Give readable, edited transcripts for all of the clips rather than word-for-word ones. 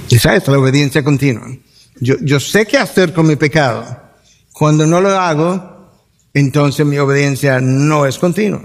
Esa es la obediencia continua. Yo sé qué hacer con mi pecado. Cuando no lo hago, entonces mi obediencia no es continua.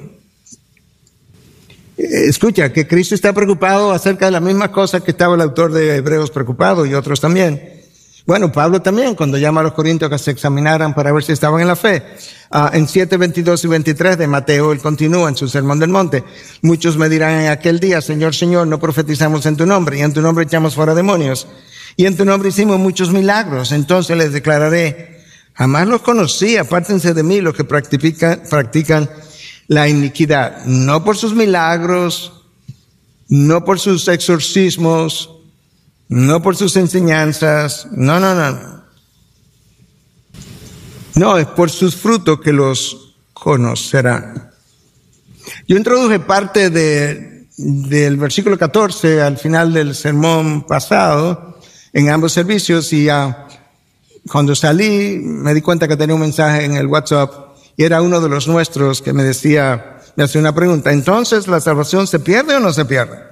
Escucha, que Cristo está preocupado acerca de la misma cosa que estaba el autor de Hebreos preocupado y otros también. Bueno, Pablo también, cuando llama a los corintios que se examinaran para ver si estaban en la fe. En 7, 22 y 23 de Mateo, él continúa en su Sermón del Monte. Muchos me dirán en aquel día, Señor, Señor, no profetizamos en tu nombre, y en tu nombre echamos fuera demonios, y en tu nombre hicimos muchos milagros. Entonces les declararé, jamás los conocí, apártense de mí los que practican la iniquidad. No por sus milagros, no por sus exorcismos, no por sus enseñanzas, no. No, es por sus frutos que los conocerán. Yo introduje parte del versículo 14 al final del sermón pasado en ambos servicios y cuando salí me di cuenta que tenía un mensaje en el WhatsApp y era uno de los nuestros que me hacía una pregunta. Entonces, ¿la salvación se pierde o no se pierde?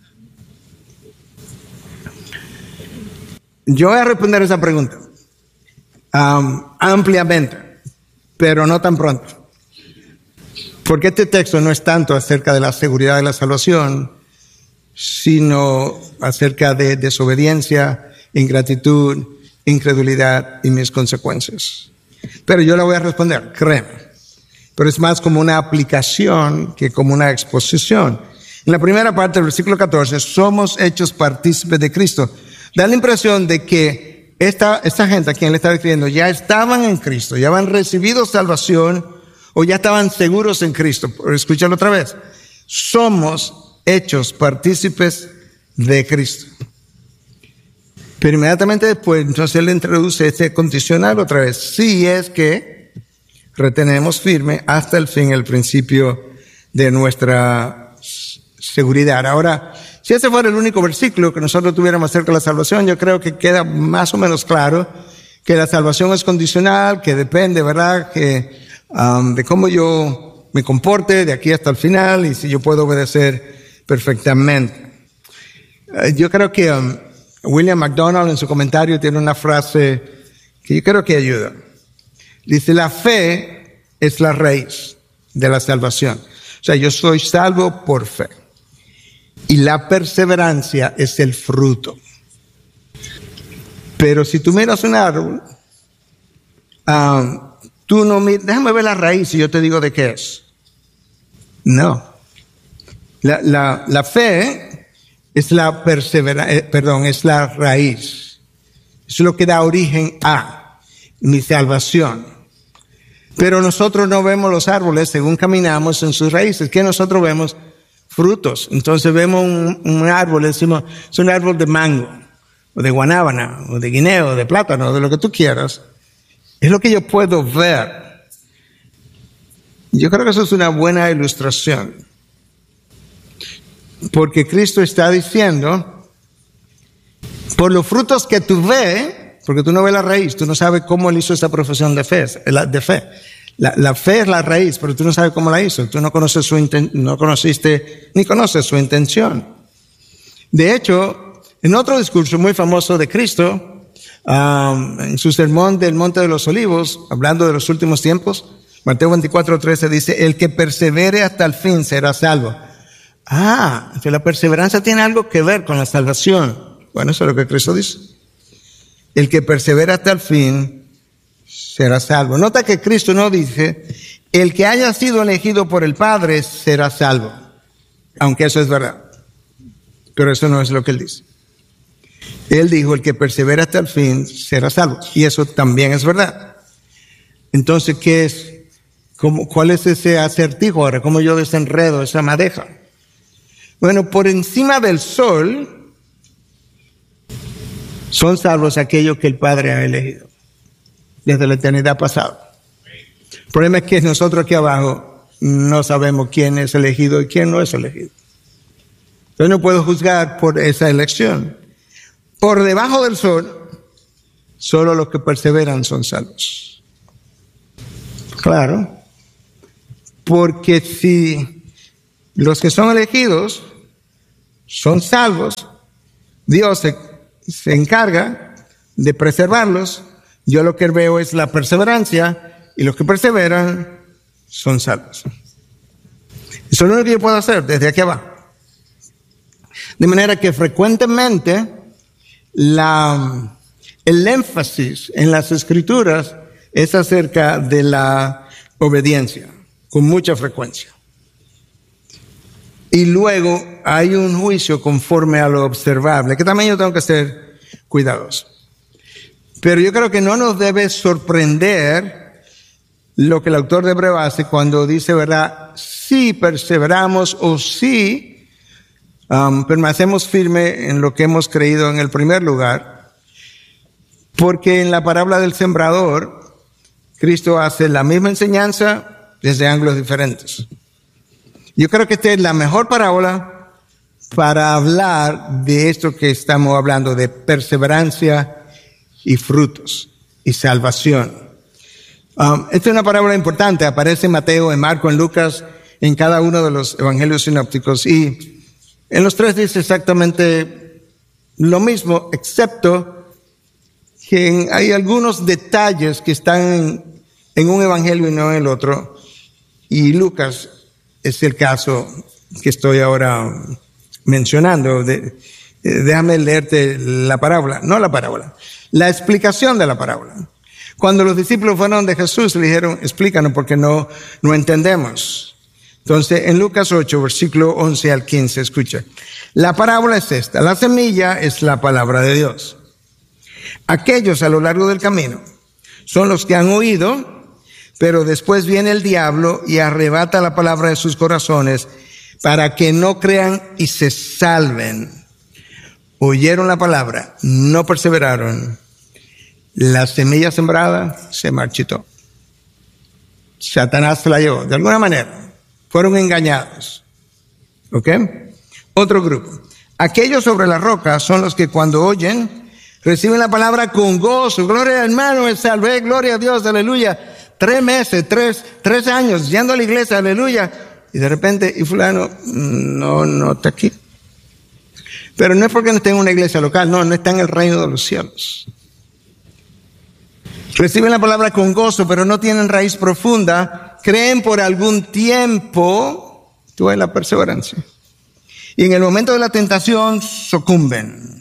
Yo voy a responder esa pregunta ampliamente, pero no tan pronto. Porque este texto no es tanto acerca de la seguridad de la salvación, sino acerca de desobediencia, ingratitud, incredulidad y mis consecuencias. Pero yo la voy a responder, créeme. Pero es más como una aplicación que como una exposición. En la primera parte del versículo 14, somos hechos partícipes de Cristo. Da la impresión de que esta gente a quien le está escribiendo ya estaban en Cristo, ya habían recibido salvación o ya estaban seguros en Cristo. Escúchalo otra vez. Somos hechos partícipes de Cristo. Pero inmediatamente después, entonces él introduce este condicional otra vez. Si es que retenemos firme hasta el fin el principio de nuestra seguridad. Ahora, si ese fuera el único versículo que nosotros tuviéramos acerca de la salvación, yo creo que queda más o menos claro que la salvación es condicional, que depende, ¿verdad?, de cómo yo me comporte de aquí hasta el final y si yo puedo obedecer perfectamente. Yo creo que William MacDonald en su comentario tiene una frase que yo creo que ayuda. Dice, la fe es la raíz de la salvación. O sea, yo soy salvo por fe. Y la perseverancia es el fruto. Pero si tú miras un árbol, tú no miras, déjame ver la raíz y yo te digo de qué es. No. La fe es la es la raíz. Es lo que da origen a mi salvación. Pero nosotros no vemos los árboles según caminamos en sus raíces. ¿Qué nosotros vemos? Frutos. Entonces vemos un árbol, decimos, es un árbol de mango, o de guanábana, o de guineo, o de plátano, de lo que tú quieras. Es lo que yo puedo ver. Yo creo que eso es una buena ilustración. Porque Cristo está diciendo, por los frutos que tú ves, porque tú no ves la raíz, tú no sabes cómo él hizo esa profesión de fe. La fe es la raíz, pero tú no sabes cómo la hizo. Tú no conoces no conociste ni conoces su intención. De hecho, en otro discurso muy famoso de Cristo, en su sermón del Monte de los Olivos, hablando de los últimos tiempos, Mateo 24:13 dice, el que persevere hasta el fin será salvo. Que la perseverancia tiene algo que ver con la salvación. Bueno, eso es lo que Cristo dice. El que persevera hasta el fin será salvo. Nota que Cristo no dice, el que haya sido elegido por el Padre será salvo. Aunque eso es verdad. Pero eso no es lo que él dice. Él dijo, el que persevera hasta el fin será salvo. Y eso también es verdad. Entonces, ¿qué es? ¿Cuál es ese acertijo ahora? ¿Cómo yo desenredo esa madeja? Bueno, por encima del sol son salvos aquellos que el Padre ha elegido desde la eternidad pasada. El problema es que nosotros aquí abajo no sabemos quién es elegido y quién no es elegido. Yo no puedo juzgar por esa elección. Por debajo del sol, solo los que perseveran son salvos. Claro, porque si los que son elegidos son salvos, Dios se encarga de preservarlos. Yo lo que veo es la perseverancia, y los que perseveran son salvos. Eso es lo único que yo puedo hacer desde aquí abajo. De manera que frecuentemente el énfasis en las Escrituras es acerca de la obediencia, con mucha frecuencia. Y luego hay un juicio conforme a lo observable, que también yo tengo que ser cuidadoso. Pero yo creo que no nos debe sorprender lo que el autor de Hebreo hace cuando dice, ¿verdad? Si perseveramos o si permanecemos firmes en lo que hemos creído en el primer lugar, porque en la parábola del sembrador, Cristo hace la misma enseñanza desde ángulos diferentes. Yo creo que esta es la mejor parábola para hablar de esto que estamos hablando, de perseverancia y frutos y salvación. Esta es una parábola importante, aparece en Mateo, en Marco, en Lucas, en cada uno de los evangelios sinópticos, y en los tres dice exactamente lo mismo, excepto que hay algunos detalles que están en un evangelio y no en el otro, y Lucas es el caso que estoy ahora mencionando. Déjame leerte la parábola, no la parábola, la explicación de la parábola. Cuando los discípulos fueron de Jesús, le dijeron, explícanos porque no entendemos. Entonces, en Lucas 8, versículo 11 al 15, escucha. La parábola es esta. La semilla es la palabra de Dios. Aquellos a lo largo del camino son los que han oído, pero después viene el diablo y arrebata la palabra de sus corazones para que no crean y se salven. Oyeron la palabra, no perseveraron. La semilla sembrada se marchitó. Satanás se la llevó, de alguna manera. Fueron engañados. ¿Ok? Otro grupo. Aquellos sobre la roca son los que cuando oyen, reciben la palabra con gozo. Gloria al hermano, me salvé, gloria a Dios, aleluya. 3 meses, 3 años yendo a la iglesia, aleluya. Y de repente, y fulano, no está aquí. Pero no es porque no esté en una iglesia local, no está en el reino de los cielos. Reciben la palabra con gozo, pero no tienen raíz profunda. Creen por algún tiempo, tú ves la perseverancia. Y en el momento de la tentación, sucumben.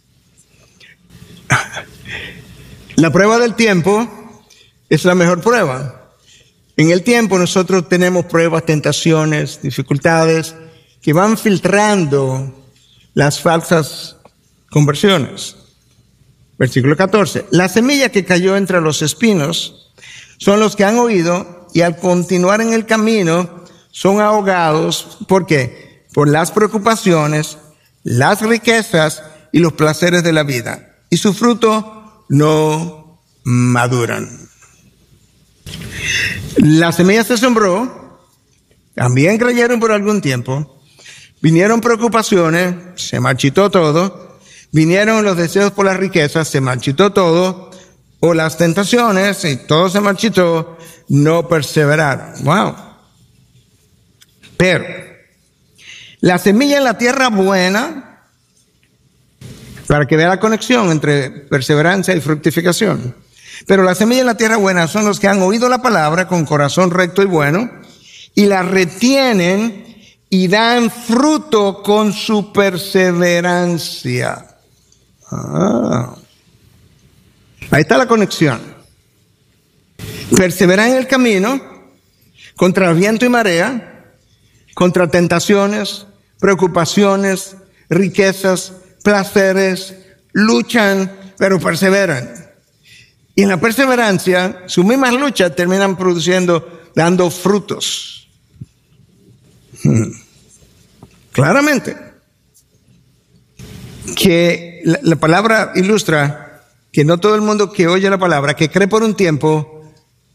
La prueba del tiempo es la mejor prueba. En el tiempo nosotros tenemos pruebas, tentaciones, dificultades que van filtrando las falsas conversiones. Versículo 14. La semilla que cayó entre los espinos son los que han oído y al continuar en el camino son ahogados. ¿Por qué? Por las preocupaciones, las riquezas y los placeres de la vida. Y su fruto no maduran. La semilla se sembró, también creyeron por algún tiempo, vinieron preocupaciones, se marchitó todo, vinieron los deseos por las riquezas, se marchitó todo, o las tentaciones, y todo se marchitó, no perseveraron. Wow. Pero la semilla en la tierra buena, para que vea la conexión entre perseverancia y fructificación. Pero la semilla en la tierra buena son los que han oído la palabra con corazón recto y bueno, y la retienen y dan fruto con su perseverancia. Ahí está la conexión. Perseverar en el camino contra viento y marea, contra tentaciones, preocupaciones, riquezas, placeres, luchan, pero perseveran. Y en la perseverancia, sus mismas luchas terminan dando frutos. Claramente. Que la palabra ilustra que no todo el mundo que oye la palabra, que cree por un tiempo,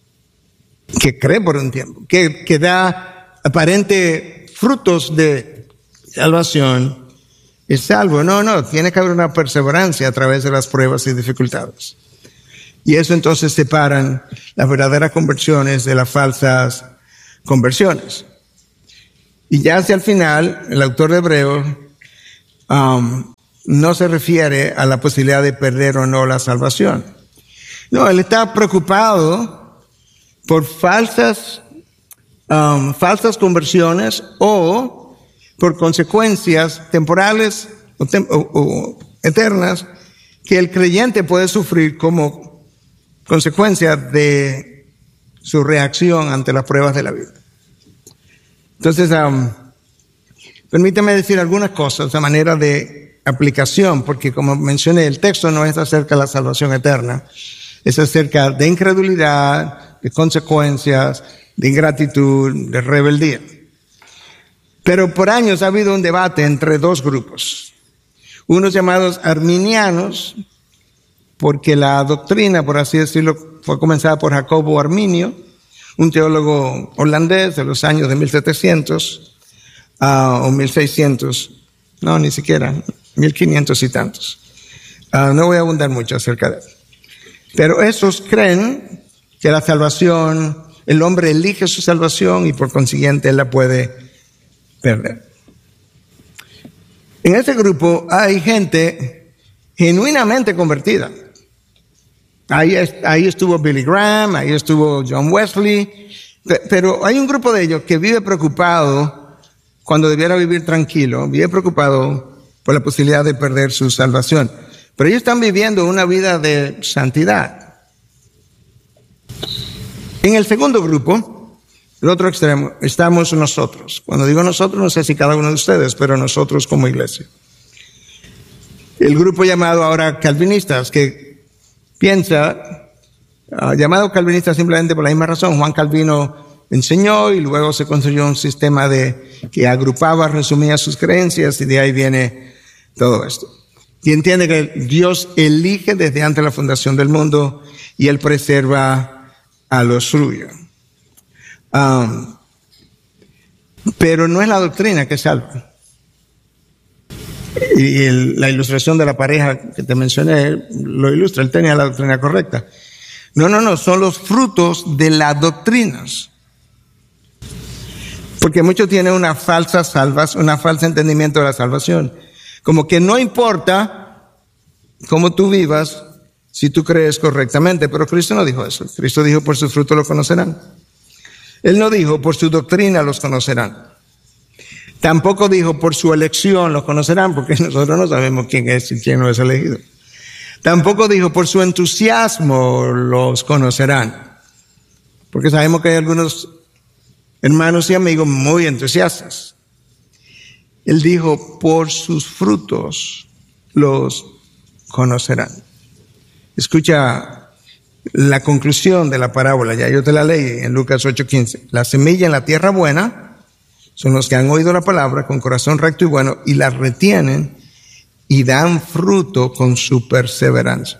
que da aparente frutos de salvación, es salvo. No, tiene que haber una perseverancia a través de las pruebas y dificultades. Y eso entonces separan las verdaderas conversiones de las falsas conversiones. Y ya hacia el final, el autor de Hebreos no se refiere a la posibilidad de perder o no la salvación. No, él está preocupado por falsas conversiones o por consecuencias temporales o eternas que el creyente puede sufrir como consecuencia de su reacción ante las pruebas de la vida. Entonces, permítame decir algunas cosas a manera de aplicación, porque como mencioné, el texto no es acerca de la salvación eterna, es acerca de incredulidad, de consecuencias, de ingratitud, de rebeldía. Pero por años ha habido un debate entre dos grupos. Unos llamados arminianos, porque la doctrina, por así decirlo, fue comenzada por Jacobo Arminio, un teólogo holandés de los años de 1700 o 1600, no, ni siquiera, 1500 y tantos. No voy a abundar mucho acerca de él. Pero esos creen que la salvación, el hombre elige su salvación y por consiguiente él la puede perder. En ese grupo hay gente genuinamente convertida. Ahí estuvo Billy Graham, ahí estuvo John Wesley, pero hay un grupo de ellos que vive preocupado cuando debiera vivir tranquilo, vive preocupado por la posibilidad de perder su salvación. Pero ellos están viviendo una vida de santidad. En el segundo grupo, el otro extremo, estamos nosotros. Cuando digo nosotros, no sé si cada uno de ustedes, pero nosotros como iglesia. El grupo llamado ahora calvinistas, que piensa, llamado calvinista simplemente por la misma razón. Juan Calvino enseñó y luego se construyó un sistema que agrupaba, resumía sus creencias y de ahí viene todo esto. Y entiende que Dios elige desde antes de la fundación del mundo y Él preserva a los suyos. Pero no es la doctrina que salva. Y la ilustración de la pareja que te mencioné lo ilustra, él tenía la doctrina correcta. No, son los frutos de las doctrinas. Porque muchos tienen una falsa entendimiento de la salvación. Como que no importa cómo tú vivas si tú crees correctamente, pero Cristo no dijo eso. Cristo dijo, por su fruto los conocerán. Él no dijo, por su doctrina los conocerán. Tampoco dijo, por su elección los conocerán, porque nosotros no sabemos quién es y quién no es elegido. Tampoco dijo, por su entusiasmo los conocerán, porque sabemos que hay algunos hermanos y amigos muy entusiastas. Él dijo, por sus frutos los conocerán. Escucha la conclusión de la parábola, ya yo te la leí en Lucas 8:15. La semilla en la tierra buena son los que han oído la palabra con corazón recto y bueno y la retienen y dan fruto con su perseverancia.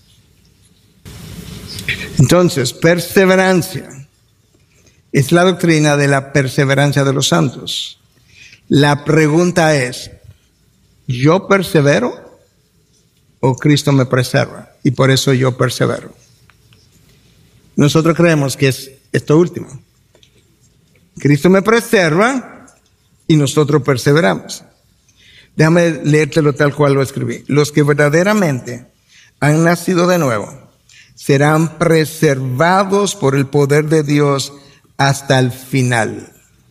Entonces, perseverancia es la doctrina de la perseverancia de los santos. La pregunta es, ¿yo persevero o Cristo me preserva? Y por eso yo persevero. Nosotros creemos que es esto último. Cristo me preserva y nosotros perseveramos. Déjame leértelo tal cual lo escribí. Los que verdaderamente han nacido de nuevo serán preservados por el poder de Dios hasta el final.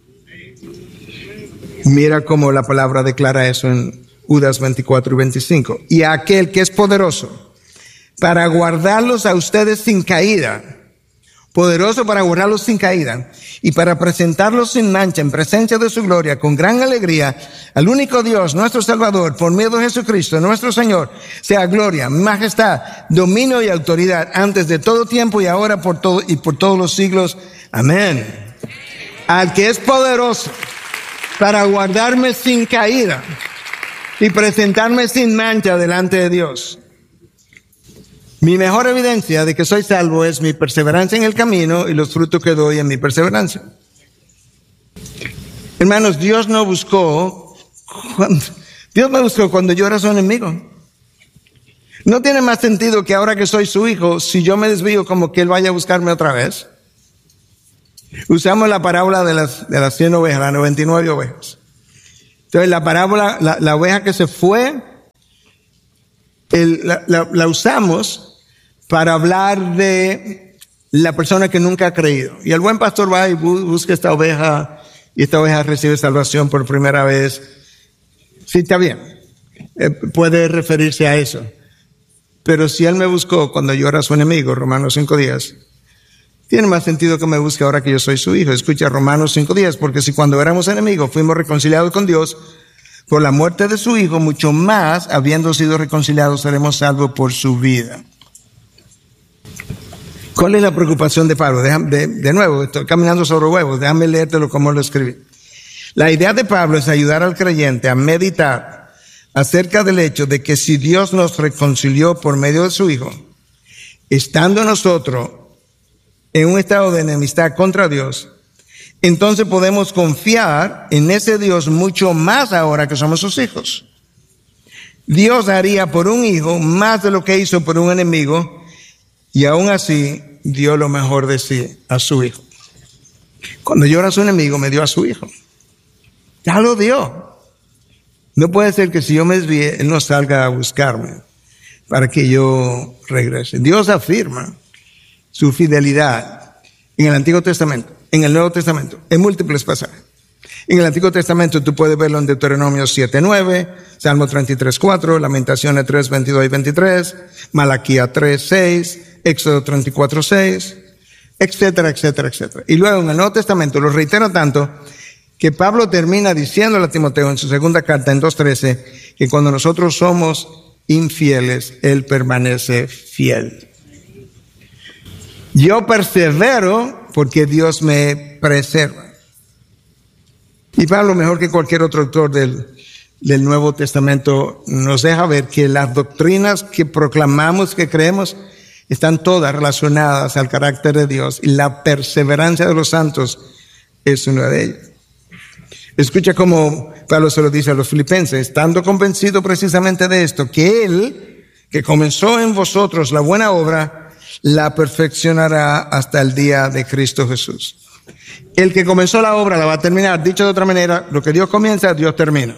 Mira cómo la palabra declara eso en Judas 24:25. Y aquel que es poderoso para guardarlos a ustedes sin caída, poderoso para guardarlos sin caída y para presentarlos sin mancha en presencia de su gloria con gran alegría al único Dios, nuestro Salvador, por medio de Jesucristo, nuestro Señor, sea gloria, majestad, dominio y autoridad antes de todo tiempo y ahora por todos los siglos. Amén. Al que es poderoso para guardarme sin caída y presentarme sin mancha delante de Dios. Mi mejor evidencia de que soy salvo es mi perseverancia en el camino y los frutos que doy en mi perseverancia. Hermanos, Dios me buscó cuando yo era su enemigo. No tiene más sentido que ahora que soy su hijo, si yo me desvío, como que Él vaya a buscarme otra vez. Usamos la parábola de las 100 ovejas, las 99 ovejas. Entonces la parábola, la oveja que se fue La usamos para hablar de la persona que nunca ha creído. Y el buen pastor va y busca esta oveja, y esta oveja recibe salvación por primera vez. Sí, está bien. Puede referirse a eso. Pero si él me buscó cuando yo era su enemigo, Romanos 5:10, tiene más sentido que me busque ahora que yo soy su hijo. Escucha Romanos 5:10, porque si cuando éramos enemigos fuimos reconciliados con Dios por la muerte de su hijo, mucho más, habiendo sido reconciliados, seremos salvos por su vida. ¿Cuál es la preocupación de Pablo? De nuevo, estoy caminando sobre huevos, déjame leértelo como lo escribí. La idea de Pablo es ayudar al creyente a meditar acerca del hecho de que si Dios nos reconcilió por medio de su hijo, estando nosotros en un estado de enemistad contra Dios, entonces podemos confiar en ese Dios mucho más ahora que somos sus hijos. Dios haría por un hijo más de lo que hizo por un enemigo, y aún así dio lo mejor de sí a su hijo. Cuando yo era su enemigo, me dio a su hijo. Ya lo dio. No puede ser que si yo me desvíe, Él no salga a buscarme para que yo regrese. Dios afirma su fidelidad en el Antiguo Testamento, en el Nuevo Testamento, en múltiples pasajes. En el Antiguo Testamento tú puedes verlo en Deuteronomio 7:9, Salmo 33:4, Lamentaciones 3:22 y 23, Malaquías 3:6, Éxodo 34:6, etcétera, etcétera, etcétera. Y luego en el Nuevo Testamento lo reitera tanto que Pablo termina diciéndole a Timoteo en su segunda carta en 2:13 que cuando nosotros somos infieles, Él permanece fiel. Yo persevero porque Dios me preserva. Y Pablo, mejor que cualquier otro autor del Nuevo Testamento, nos deja ver que las doctrinas que proclamamos, que creemos, están todas relacionadas al carácter de Dios, y la perseverancia de los santos es una de ellas. Escucha cómo Pablo se lo dice a los filipenses, estando convencido precisamente de esto, que Él, que comenzó en vosotros la buena obra, la perfeccionará hasta el día de Cristo Jesús. El que comenzó la obra la va a terminar. Dicho de otra manera, lo que Dios comienza, Dios termina.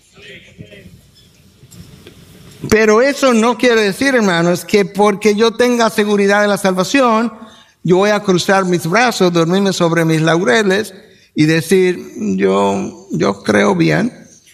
Pero eso no quiere decir, hermanos, que porque yo tenga seguridad de la salvación, yo voy a cruzar mis brazos, dormirme sobre mis laureles y decir, yo creo bien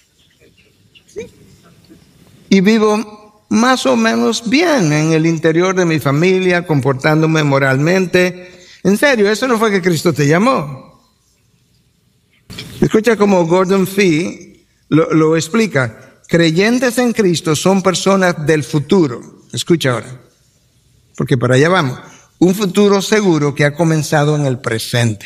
y vivo más o menos bien en el interior de mi familia, comportándome moralmente. En serio, eso no fue que Cristo te llamó. Escucha cómo Gordon Fee lo explica. Creyentes en Cristo son personas del futuro. Escucha ahora, porque para allá vamos. Un futuro seguro que ha comenzado en el presente.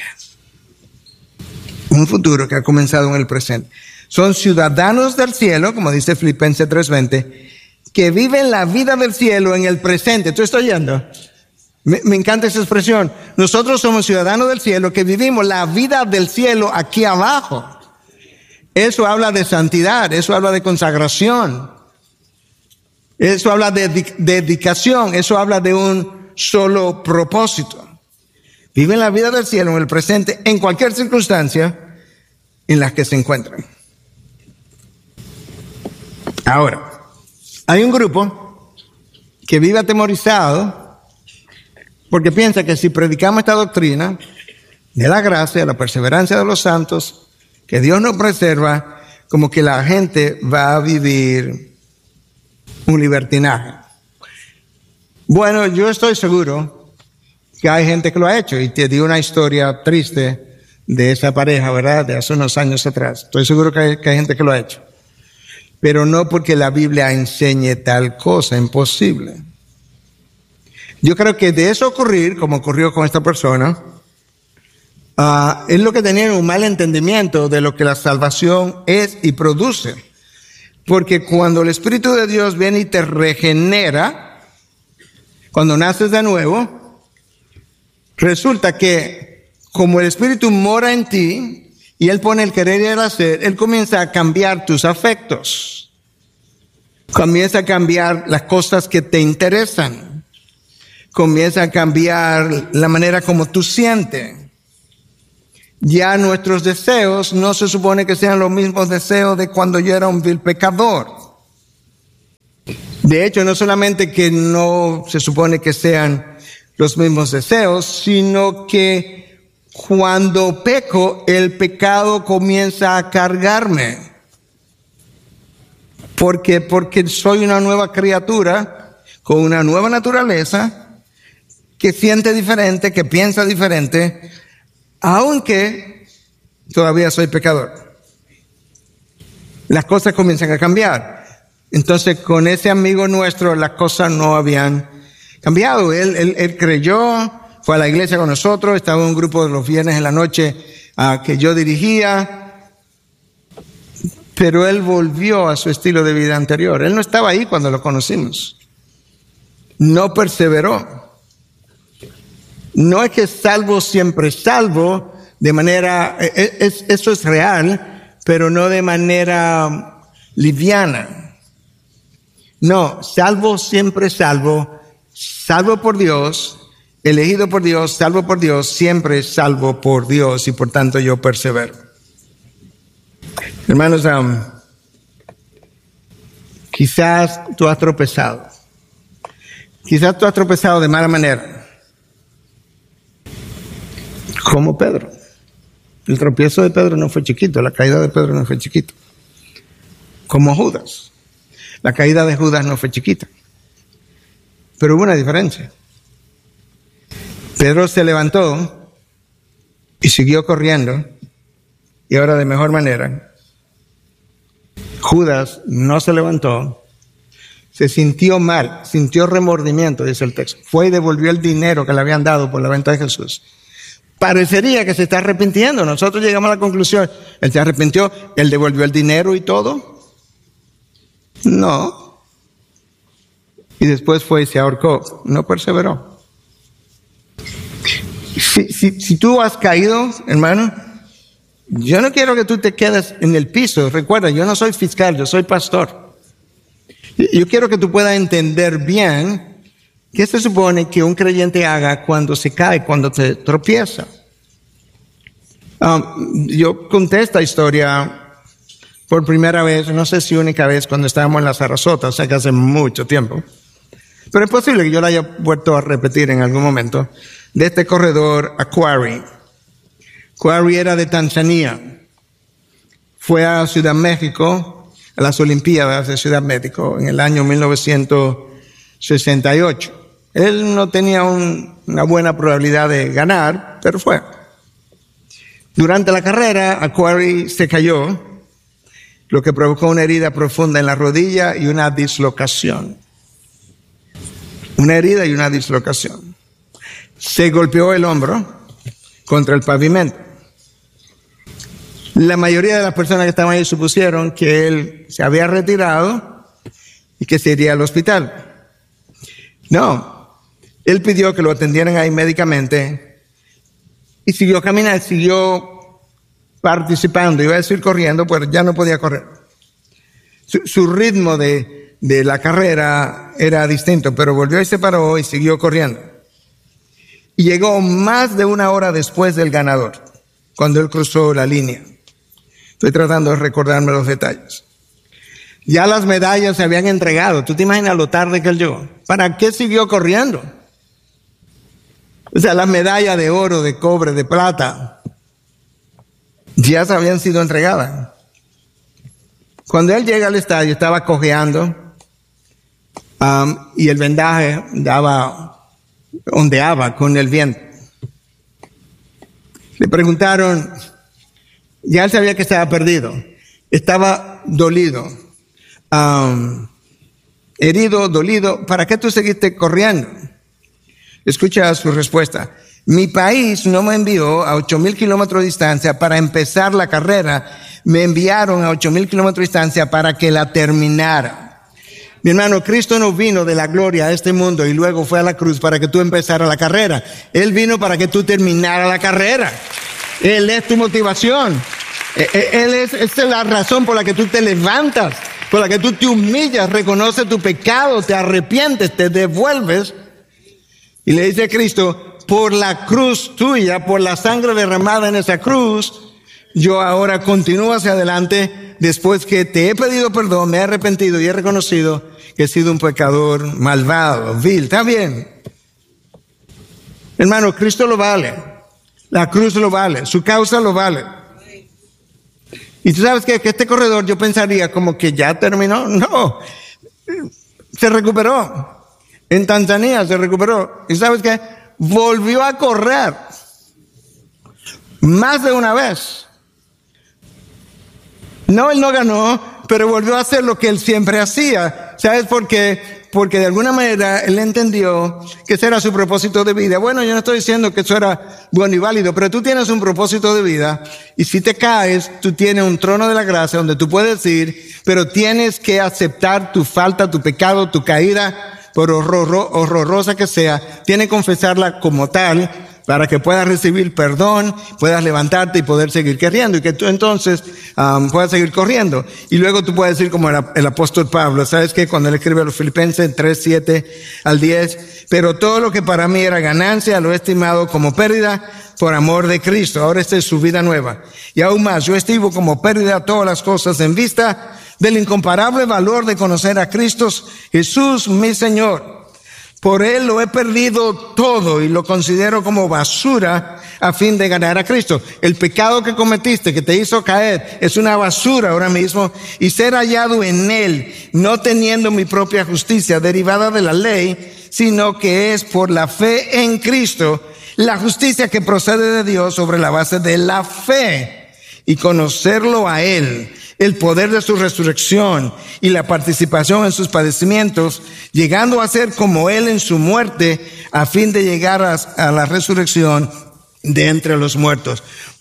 Un futuro que ha comenzado en el presente. Son ciudadanos del cielo, como dice Filipenses 3:20, que viven la vida del cielo en el presente. ¿Tú estás oyendo? Me encanta esa expresión. Nosotros somos ciudadanos del cielo que vivimos la vida del cielo aquí abajo. Eso habla de santidad, eso habla de consagración, eso habla de dedicación, eso habla de un solo propósito. Viven la vida del cielo en el presente, en cualquier circunstancia en la que se encuentran. Ahora, hay un grupo que vive atemorizado porque piensa que si predicamos esta doctrina de la gracia, de la perseverancia de los santos, que Dios nos preserva, como que la gente va a vivir un libertinaje. Bueno, yo estoy seguro que hay gente que lo ha hecho, y te di una historia triste de esa pareja, ¿verdad? De hace unos años atrás. Estoy seguro que hay gente que lo ha hecho. Pero no porque la Biblia enseñe tal cosa, imposible. Yo creo que de eso ocurrir, como ocurrió con esta persona, es lo que tenían un mal entendimiento de lo que la salvación es y produce. Porque cuando el Espíritu de Dios viene y te regenera, cuando naces de nuevo, resulta que como el Espíritu mora en ti y Él pone el querer y el hacer, Él comienza a cambiar tus afectos. Comienza a cambiar las cosas que te interesan. Comienza a cambiar la manera como tú sientes. Ya nuestros deseos no se supone que sean los mismos deseos de cuando yo era un vil pecador. De hecho, no solamente que no se supone que sean los mismos deseos, sino que cuando peco, el pecado comienza a cargarme. Porque soy una nueva criatura con una nueva naturaleza que siente diferente, que piensa diferente, aunque todavía soy pecador. Las cosas comienzan a cambiar. Entonces, con ese amigo nuestro, las cosas no habían cambiado. Él creyó, fue a la iglesia con nosotros, estaba en un grupo de los viernes en la noche que yo dirigía, pero él volvió a su estilo de vida anterior. Él no estaba ahí cuando lo conocimos. No perseveró. No es que salvo siempre salvo, de manera, eso es real, pero no de manera liviana. No, salvo siempre salvo, salvo por Dios, elegido por Dios, salvo por Dios, siempre salvo por Dios y por tanto yo persevero. Hermanos, quizás tú has tropezado. Quizás tú has tropezado de mala manera. Como Pedro. El tropiezo de Pedro no fue chiquito, la caída de Pedro no fue chiquita. Como Judas. La caída de Judas no fue chiquita. Pero hubo una diferencia. Pedro se levantó y siguió corriendo, y ahora de mejor manera. Judas no se levantó, se sintió mal, sintió remordimiento, dice el texto. Fue y devolvió el dinero que le habían dado por la venta de Jesús. Parecería que se está arrepintiendo. Nosotros llegamos a la conclusión, él se arrepintió, él devolvió el dinero y todo. No. Y después fue y se ahorcó. No perseveró. Si tú has caído, hermano, yo no quiero que tú te quedes en el piso. Recuerda, yo no soy fiscal, yo soy pastor. Yo quiero que tú puedas entender bien qué se supone que un creyente haga cuando se cae, cuando se tropieza. Yo conté esta historia por primera vez, no sé si única vez, cuando estábamos en la Sarasota, o sea que hace mucho tiempo. Pero es posible que yo la haya vuelto a repetir en algún momento, de este corredor a Quarry. Quarry era de Tanzania. Fue a Ciudad México, a las Olimpiadas de Ciudad México, en el año 1968. Él no tenía una buena probabilidad de ganar, pero fue. Durante la carrera, a Quarry se cayó, lo que provocó una herida profunda en la rodilla y una dislocación. Una herida y una dislocación. Se golpeó el hombro contra el pavimento. La mayoría de las personas que estaban ahí supusieron que él se había retirado y que se iría al hospital. No, él pidió que lo atendieran ahí médicamente y siguió caminando, siguió participando, iba a decir corriendo, pero ya no podía correr. Su ritmo de la carrera era distinto, pero volvió y se paró y siguió corriendo. Y llegó más de una hora después del ganador, cuando él cruzó la línea. Estoy tratando de recordarme los detalles. Ya las medallas se habían entregado. ¿Tú te imaginas lo tarde que él llegó? ¿Para qué siguió corriendo? O sea, las medallas de oro, de cobre, de plata, ya se habían sido entregadas. Cuando él llega al estadio, estaba cojeando, y el vendaje ondeaba con el viento. Le preguntaron, ya él sabía que estaba perdido, estaba dolido, herido, dolido. ¿Para qué tú seguiste corriendo? Escucha su respuesta. Mi país no me envió a 8,000 kilómetros de distancia para empezar la carrera. Me enviaron a 8,000 kilómetros de distancia para que la terminara. Mi hermano, Cristo no vino de la gloria a este mundo y luego fue a la cruz para que tú empezaras la carrera. Él vino para que tú terminaras la carrera. Él es tu motivación. Esa es la razón por la que tú te levantas, por la que tú te humillas, reconoces tu pecado, te arrepientes, te devuelves. Y le dice a Cristo, por la cruz tuya, por la sangre derramada en esa cruz, yo ahora continúo hacia adelante después que te he pedido perdón, me he arrepentido y he reconocido que he sido un pecador malvado, vil. Está bien. Hermano, Cristo lo vale. La cruz lo vale. Su causa lo vale. Y tú sabes que este corredor yo pensaría como que ya terminó. No. Se recuperó. En Tanzania se recuperó. ¿Y sabes qué? Volvió a correr. Más de una vez. No, él no ganó, pero volvió a hacer lo que él siempre hacía. ¿Sabes por qué? Porque de alguna manera él entendió que ese era su propósito de vida. Bueno, yo no estoy diciendo que eso era bueno y válido, pero tú tienes un propósito de vida y si te caes, tú tienes un trono de la gracia donde tú puedes ir, pero tienes que aceptar tu falta, tu pecado, tu caída, por horrorosa que sea. Tienes que confesarla como tal para que puedas recibir perdón, puedas levantarte y poder seguir corriendo, y que tú entonces puedas seguir corriendo. Y luego tú puedes decir como el apóstol Pablo, ¿sabes qué? Cuando él escribe a los Filipenses 3:7 al 10, pero todo lo que para mí era ganancia lo he estimado como pérdida por amor de Cristo. Ahora esta es su vida nueva. Y aún más, yo estimo como pérdida todas las cosas en vista del incomparable valor de conocer a Cristo Jesús, mi Señor. Por él lo he perdido todo y lo considero como basura a fin de ganar a Cristo. El pecado que cometiste, que te hizo caer, es una basura ahora mismo, y ser hallado en él, no teniendo mi propia justicia derivada de la ley, sino que es por la fe en Cristo, la justicia que procede de Dios sobre la base de la fe, y conocerlo a él, el poder de su resurrección y la participación en sus padecimientos, llegando a ser como él en su muerte, a fin de llegar a la resurrección de entre los muertos.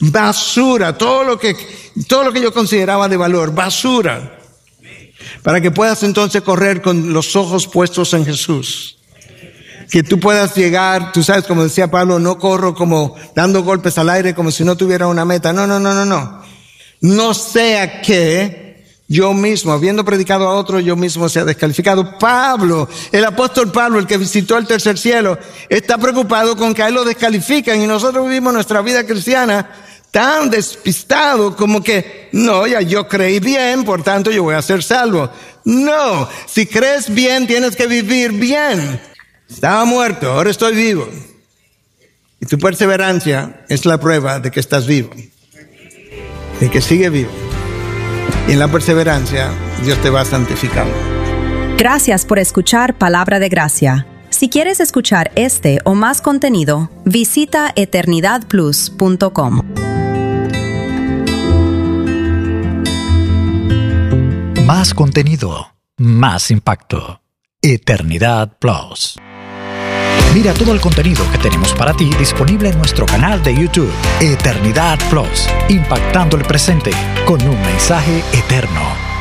Basura, todo lo que yo consideraba de valor, basura, para que puedas entonces correr con los ojos puestos en Jesús. Que tú puedas llegar, tú sabes, como decía Pablo, no corro como dando golpes al aire como si no tuviera una meta. No. No sea que yo mismo, habiendo predicado a otro, yo mismo sea descalificado. Pablo, el apóstol Pablo, el que visitó el tercer cielo, está preocupado con que a él lo descalifican, y nosotros vivimos nuestra vida cristiana tan despistado como que, no, ya yo creí bien, por tanto yo voy a ser salvo. No, si crees bien, tienes que vivir bien. Estaba muerto, ahora estoy vivo. Y tu perseverancia es la prueba de que estás vivo, de que sigue vivo. Y en la perseverancia Dios te va santificando. Gracias por escuchar Palabra de Gracia. Si quieres escuchar este o más contenido, visita eternidadplus.com. Más contenido, más impacto. Eternidad Plus. Mira todo el contenido que tenemos para ti disponible en nuestro canal de YouTube, Eternidad Plus, impactando el presente con un mensaje eterno.